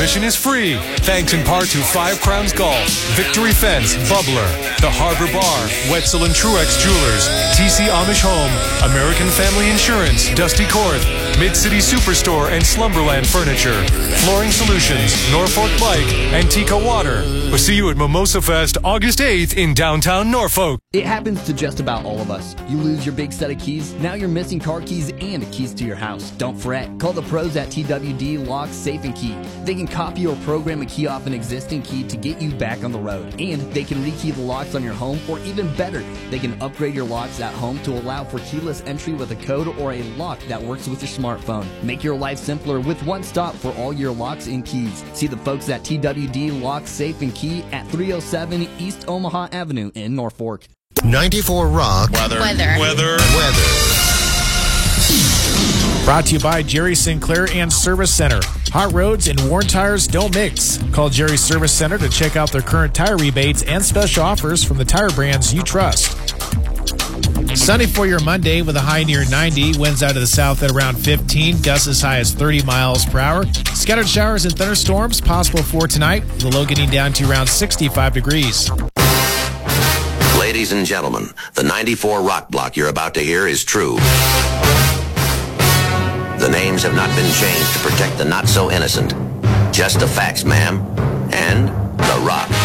admission is free, thanks in part to Five Crowns Golf, Victory Fence, Bubbler, The Harbor Bar, Wetzel and Truex Jewelers, TC Amish Home, American Family Insurance, Dusty Korth, Mid-City Superstore and Slumberland Furniture, Flooring Solutions, Norfolk Bike, and Tika Water. We'll see you at Mimosa Fest August 8th in downtown Norfolk. It happens to just about all of us. You lose your big set of keys, now you're missing car keys and keys to your house. Don't fret. Call the pros at TWD Lock, Safe, and Key. They can copy or program a key off an existing key to get you back on the road. And they can rekey the locks on your home, or even better, they can upgrade your locks at home to allow for keyless entry with a code or a lock that works with your smartphone. Make your life simpler with one stop for all your locks and keys. See the folks at TWD Lock, Safe, and Key at 307 East Omaha Avenue in Norfolk. 94 Rock. Weather. Brought to you by Jerry Sinclair and Service Center. Hot roads and worn tires don't mix. Call Jerry Service Center to check out their current tire rebates and special offers from the tire brands you trust. Sunny for your Monday with a high near 90. Winds out of the south at around 15. Gusts as high as 30 miles per hour. Scattered showers and thunderstorms possible for tonight. The low getting down to around 65 degrees. Ladies and gentlemen, the 94 Rock Block you're about to hear is true. The names have not been changed to protect the not-so-innocent. Just the facts, ma'am. And The Rock.